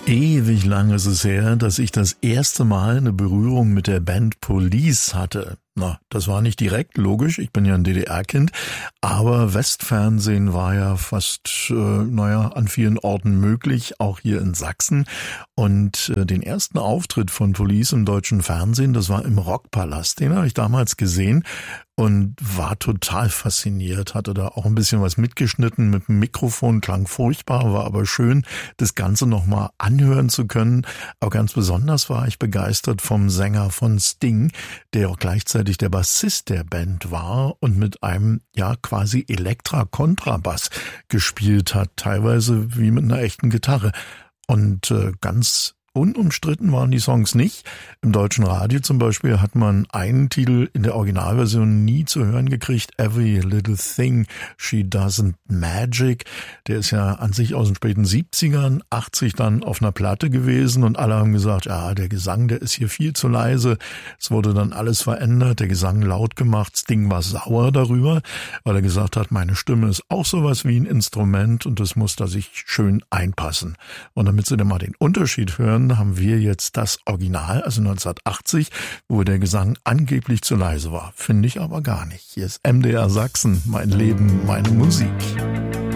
Ewig lang ist es her, dass ich das erste Mal eine Berührung mit der Band Police hatte. Na, das war nicht direkt, logisch, ich bin ja ein DDR-Kind, aber Westfernsehen war ja fast, an vielen Orten möglich, auch hier in Sachsen. Und den ersten Auftritt von Police im deutschen Fernsehen, das war im Rockpalast, den habe ich damals gesehen und war total fasziniert, hatte da auch ein bisschen was mitgeschnitten mit dem Mikrofon, klang furchtbar, war aber schön, das Ganze nochmal anhören zu können. Aber ganz besonders war ich begeistert vom Sänger von Sting, der auch gleichzeitig der Bassist der Band war und mit einem, ja, quasi Elektra-Kontrabass gespielt hat, teilweise wie mit einer echten Gitarre. Und ganz unumstritten waren die Songs nicht. Im deutschen Radio zum Beispiel hat man einen Titel in der Originalversion nie zu hören gekriegt, Every Little Thing She Doesn't Magic. Der ist ja an sich aus den späten 70ern, 80 dann auf einer Platte gewesen und alle haben gesagt, ja, der Gesang, der ist hier viel zu leise. Es wurde dann alles verändert, der Gesang laut gemacht. Sting war sauer darüber, weil er gesagt hat, meine Stimme ist auch sowas wie ein Instrument und das muss da sich schön einpassen. Und damit Sie dann mal den Unterschied hören, haben wir jetzt das Original, also 1980, wo der Gesang angeblich zu leise war. Finde ich aber gar nicht. Hier ist MDR Sachsen, mein Leben, meine Musik.